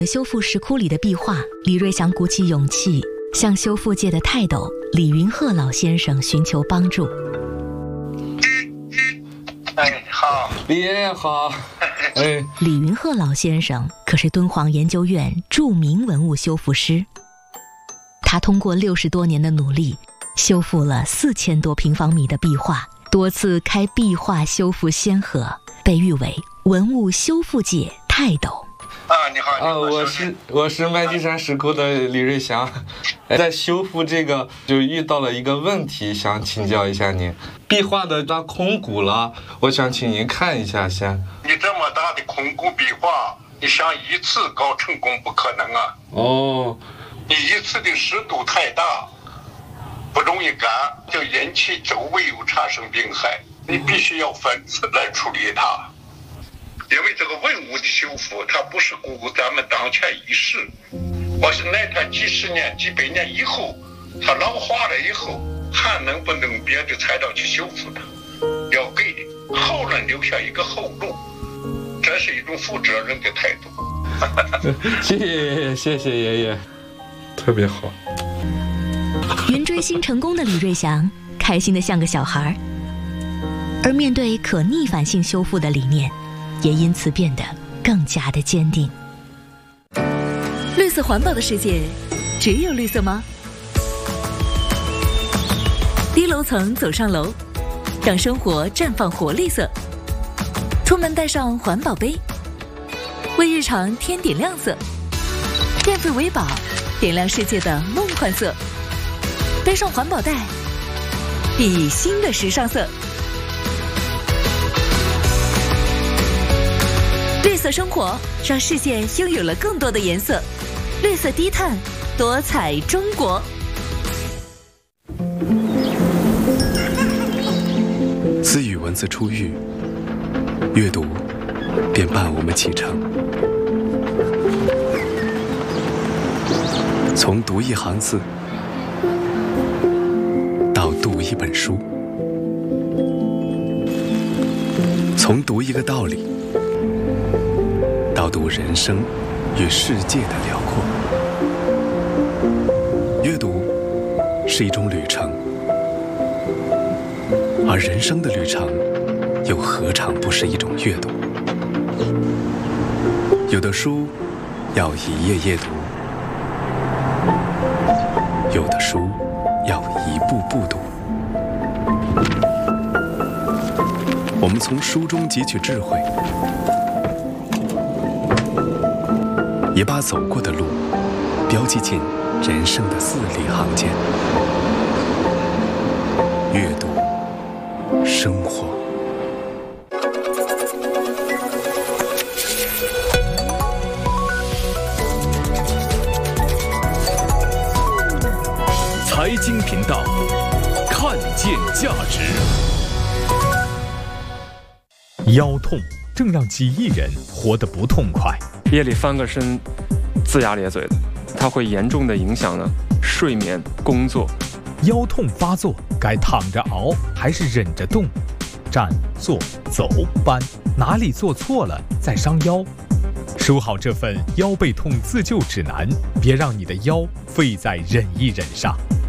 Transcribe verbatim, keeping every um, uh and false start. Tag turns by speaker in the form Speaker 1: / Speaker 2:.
Speaker 1: 修复石窟里的壁画，李瑞祥鼓起勇气向修复界的泰斗李云鹤老先生寻求帮助。
Speaker 2: 哎，好，
Speaker 3: 李爷爷好。哎，
Speaker 1: 李云鹤老先生可是敦煌研究院著名文物修复师，他通过六十多年的努力，修复了四千多平方米的壁画，多次开壁画修复先河，被誉为文物修复界泰斗。
Speaker 2: 啊，你好，
Speaker 3: 啊，我是我是麦积山石窟的李瑞祥，在修复这个就遇到了一个问题，想请教一下您。壁画的它空鼓了，我想请您看一下先。
Speaker 2: 你这么大的空鼓壁画，你想一次搞成功不可能啊。
Speaker 3: 哦，
Speaker 2: 你一次的湿度太大，不容易干，就引起周围又产生病害，你必须要分次来处理它。因为这个文物的修复，它不是顾咱们当前一时，而是哪天几十年、几百年以后，它老化了以后，还能不能别的材料去修复它？要给后人留下一个后路，这是一种负责任的态度。
Speaker 3: 谢谢爷爷，谢谢爷爷，特别好。
Speaker 1: 云追星成功的李瑞祥开心得像个小孩，而面对可逆反性修复的理念，也因此变得更加的坚定。绿色环保的世界，只有绿色吗？低楼层走上楼，让生活绽放活力色。出门带上环保杯，为日常添点亮色。电费为宝，点亮世界的梦幻色。背上环保袋，熠熠新的时尚色。绿色生活让世界拥有了更多的颜色，绿色低碳，多彩中国。
Speaker 4: 自与文字初遇，阅读便伴我们启程。从读一行字到读一本书，从读一个道理到读人生与世界的辽阔。阅读是一种旅程，而人生的旅程又何尝不是一种阅读？有的书要一页页读，有的书要一步步读。我们从书中汲取智慧，也把走过的路标记进人生的字里行间。阅读，生活。
Speaker 5: 财经频道，看见价值。腰痛正让几亿人活得不痛快。
Speaker 6: 夜里翻个身，龇牙咧嘴的，它会严重的影响呢睡眠、工作。
Speaker 5: 腰痛发作，该躺着熬还是忍着动？站、坐、走、搬，哪里做错了再伤腰？收好这份腰背痛自救指南，别让你的腰废在忍一忍上。